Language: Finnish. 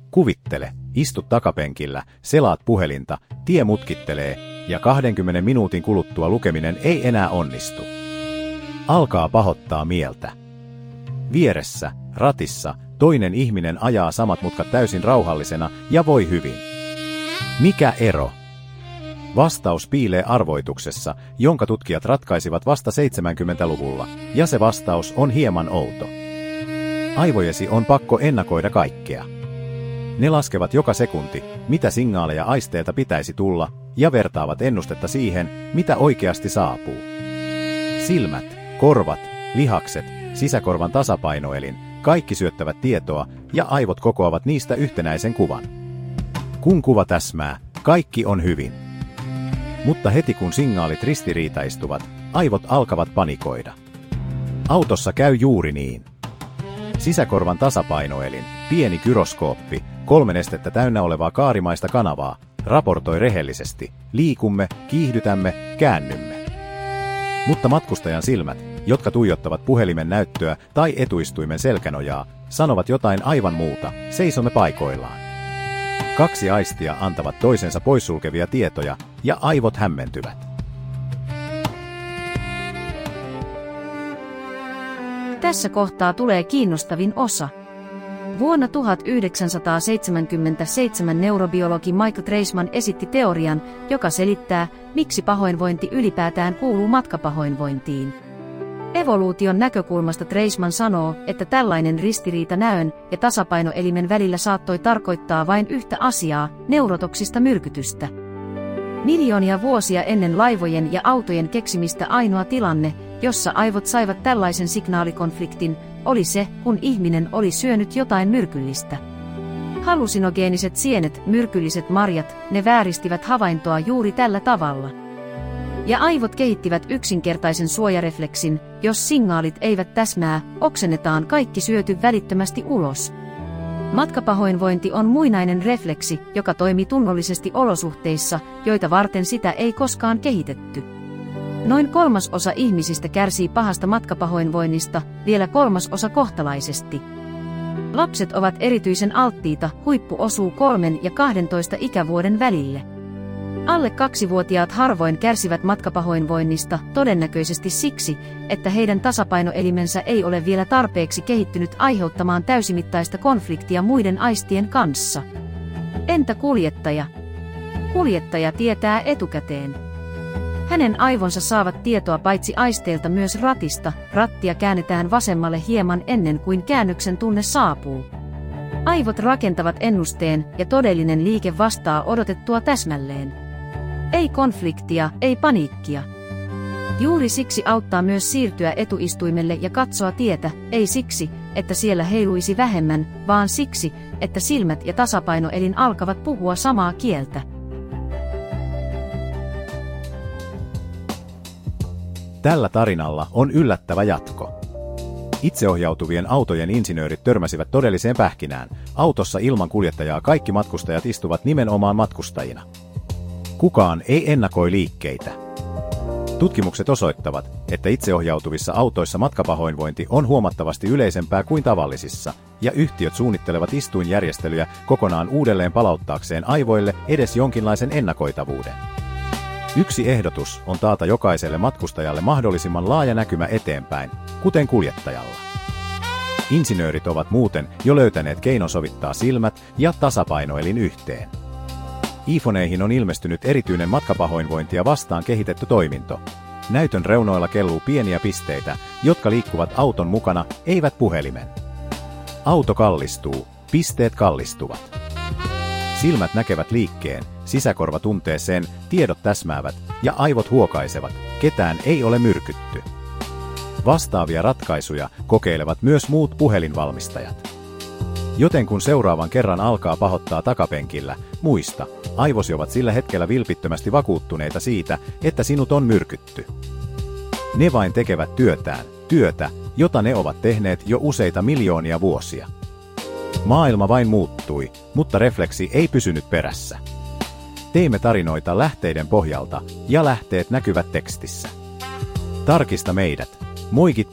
Kuvittele, istut takapenkillä, selaat puhelinta, tie mutkittelee ja 20 minuutin kuluttua lukeminen ei enää onnistu. Alkaa pahoittaa mieltä. Vieressä, ratissa, toinen ihminen ajaa samat mutkat täysin rauhallisena ja voi hyvin. Mikä ero? Vastaus piilee arvoituksessa, jonka tutkijat ratkaisivat vasta 70-luvulla, ja se vastaus on hieman outo. Aivojesi on pakko ennakoida kaikkea. Ne laskevat joka sekunti, mitä signaaleja aisteilta pitäisi tulla, ja vertaavat ennustetta siihen, mitä oikeasti saapuu. Silmät, korvat, lihakset, sisäkorvan tasapainoelin, kaikki syöttävät tietoa, ja aivot kokoavat niistä yhtenäisen kuvan. Kun kuva täsmää, kaikki on hyvin. Mutta heti kun signaalit ristiriitaistuvat, aivot alkavat panikoida. Autossa käy juuri niin. Sisäkorvan tasapainoelin, pieni gyroskooppi, 3 nestettä täynnä olevaa kaarimaista kanavaa, raportoi rehellisesti, liikumme, kiihdytämme, käännymme. Mutta matkustajan silmät, jotka tuijottavat puhelimen näyttöä tai etuistuimen selkänojaa, sanovat jotain aivan muuta, seisomme paikoillaan. 2 aistia antavat toisensa poissulkevia tietoja, ja aivot hämmentyvät. Tässä kohtaa tulee kiinnostavin osa. Vuonna 1977 neurobiologi Michael Treisman esitti teorian, joka selittää, miksi pahoinvointi ylipäätään kuuluu matkapahoinvointiin. Evoluution näkökulmasta Treisman sanoo, että tällainen ristiriita näön ja tasapainoelimen välillä saattoi tarkoittaa vain yhtä asiaa, neurotoksista myrkytystä. Miljoonia vuosia ennen laivojen ja autojen keksimistä ainoa tilanne, jossa aivot saivat tällaisen signaalikonfliktin, oli se, kun ihminen oli syönyt jotain myrkyllistä. Hallusinogeeniset sienet, myrkylliset marjat, ne vääristivät havaintoa juuri tällä tavalla. Ja aivot kehittivät yksinkertaisen suojarefleksin, jos signaalit eivät täsmää, oksennetaan kaikki syöty välittömästi ulos. Matkapahoinvointi on muinainen refleksi, joka toimii tunnollisesti olosuhteissa, joita varten sitä ei koskaan kehitetty. Noin 1/3 ihmisistä kärsii pahasta matkapahoinvoinnista, vielä 1/3 kohtalaisesti. Lapset ovat erityisen alttiita, huippu osuu 3 ja 12 ikävuoden välille. Alle 2-vuotiaat harvoin kärsivät matkapahoinvoinnista, todennäköisesti siksi, että heidän tasapainoelimensä ei ole vielä tarpeeksi kehittynyt aiheuttamaan täysimittaista konfliktia muiden aistien kanssa. Entä kuljettaja? Kuljettaja tietää etukäteen. Hänen aivonsa saavat tietoa paitsi aisteilta myös ratista, rattia käännetään vasemmalle hieman ennen kuin käännöksen tunne saapuu. Aivot rakentavat ennusteen ja todellinen liike vastaa odotettua täsmälleen. Ei konfliktia, ei paniikkia. Juuri siksi auttaa myös siirtyä etuistuimelle ja katsoa tietä, ei siksi, että siellä heiluisi vähemmän, vaan siksi, että silmät ja tasapainoelin alkavat puhua samaa kieltä. Tällä tarinalla on yllättävä jatko. Itseohjautuvien autojen insinöörit törmäsivät todelliseen pähkinään. Autossa ilman kuljettajaa kaikki matkustajat istuvat nimenomaan matkustajina. Kukaan ei ennakoi liikkeitä. Tutkimukset osoittavat, että itseohjautuvissa autoissa matkapahoinvointi on huomattavasti yleisempää kuin tavallisissa, ja yhtiöt suunnittelevat istuinjärjestelyjä kokonaan uudelleen palauttaakseen aivoille edes jonkinlaisen ennakoitavuuden. Yksi ehdotus on taata jokaiselle matkustajalle mahdollisimman laaja näkymä eteenpäin, kuten kuljettajalla. Insinöörit ovat muuten jo löytäneet keinon sovittaa silmät ja tasapainoelin yhteen. iPhoneihin on ilmestynyt erityinen matkapahoinvointia vastaan kehitetty toiminto. Näytön reunoilla kelluu pieniä pisteitä, jotka liikkuvat auton mukana, eivät puhelimen. Auto kallistuu, pisteet kallistuvat. Silmät näkevät liikkeen, sisäkorva tuntee sen, tiedot täsmäävät ja aivot huokaisevat, ketään ei ole myrkytty. Vastaavia ratkaisuja kokeilevat myös muut puhelinvalmistajat. Joten kun seuraavan kerran alkaa pahoittaa takapenkillä, muista, aivosi ovat sillä hetkellä vilpittömästi vakuuttuneita siitä, että sinut on myrkytty. Ne vain tekevät työtä, jota ne ovat tehneet jo useita miljoonia vuosia. Maailma vain muuttui, mutta refleksi ei pysynyt perässä. Teimme tarinoita lähteiden pohjalta, ja lähteet näkyvät tekstissä. Tarkista meidät. Moikit!